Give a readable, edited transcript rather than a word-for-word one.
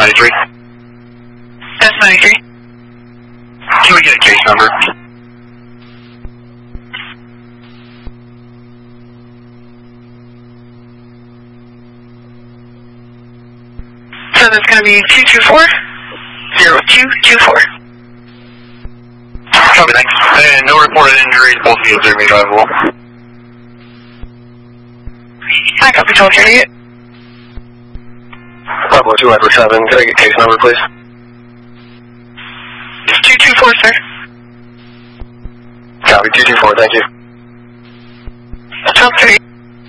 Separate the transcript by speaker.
Speaker 1: S93.
Speaker 2: S93.
Speaker 1: Can we get a case number?
Speaker 2: So that's going to be 224-0224.
Speaker 1: Copy, thanks. And no reported injuries, both vehicles are drivable.
Speaker 2: I copy 1238.
Speaker 1: Bravo 2 Edward 7, can I get case number, please?
Speaker 2: 224, sir.
Speaker 1: Copy, 224, thank you.
Speaker 2: 1238.